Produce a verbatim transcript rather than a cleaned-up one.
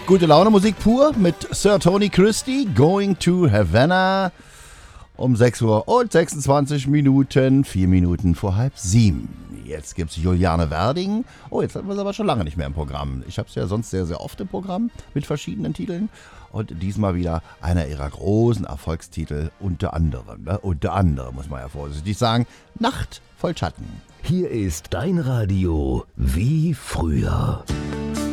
Gute Laune Musik pur mit Sir Tony Christie, Going to Havana. Um sechs Uhr und sechsundzwanzig Minuten, vier Minuten vor halb sieben. Jetzt gibt's Juliane Werding. Oh, jetzt hatten wir es aber schon lange nicht mehr im Programm. Ich habe es ja sonst sehr, sehr oft im Programm mit verschiedenen Titeln. Und diesmal wieder einer ihrer großen Erfolgstitel, unter anderem, ne? unter anderem muss man ja vorsichtig sagen, Nacht voll Schatten. Hier ist dein Radio wie früher.